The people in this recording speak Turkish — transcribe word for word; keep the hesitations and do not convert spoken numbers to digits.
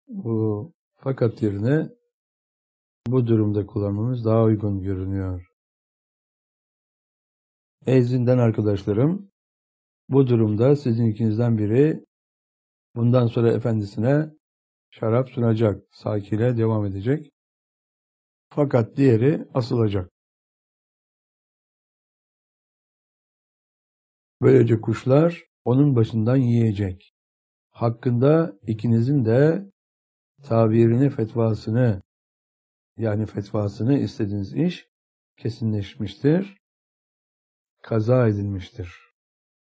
Bu fakat yerine bu durumda kullanmamız daha uygun görünüyor. Ey zindan arkadaşlarım, bu durumda sizin ikinizden biri bundan sonra efendisine şarap sunacak, sakile devam edecek. Fakat diğeri asılacak. Böylece kuşlar onun başından yiyecek. Hakkında ikinizin de tabirini, fetvasını, yani fetvasını istediğiniz iş kesinleşmiştir, kaza edilmiştir.